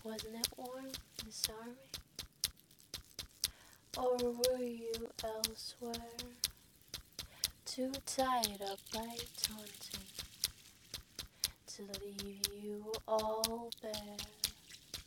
Wasn't it warm and sorry? Or were you elsewhere, too tied up by taunting to leave you all bare?